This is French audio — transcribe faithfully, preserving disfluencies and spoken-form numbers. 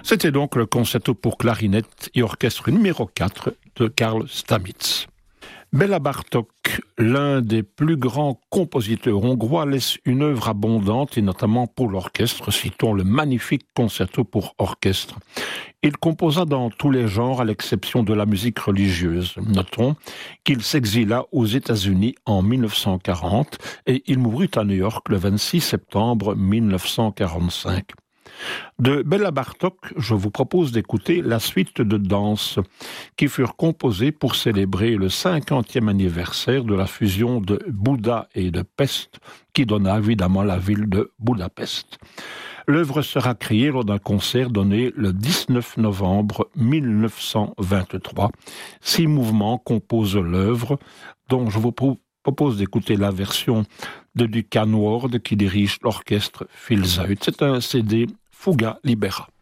C'était donc le concerto pour clarinette et orchestre numéro quatre de Karl Stamitz. Béla Bartók, l'un des plus grands compositeurs hongrois, laisse une œuvre abondante et notamment pour l'orchestre. Citons le magnifique concerto pour orchestre. Il composa dans tous les genres à l'exception de la musique religieuse. Notons qu'il s'exila aux États-Unis en mille neuf cent quarante et il mourut à New York le vingt-six septembre mille neuf cent quarante-cinq. De Béla Bartók, je vous propose d'écouter la suite de danses qui furent composées pour célébrer le cinquantième anniversaire de la fusion de Bouda et de Pest, qui donna évidemment la ville de Budapest. L'œuvre sera créée lors d'un concert donné le dix-neuf novembre mille neuf cent vingt-trois. Six mouvements composent l'œuvre, dont je vous propose d'écouter la version de Ducan Ward qui dirige l'orchestre Phil Zaut. C'est un C D Fuga Libera.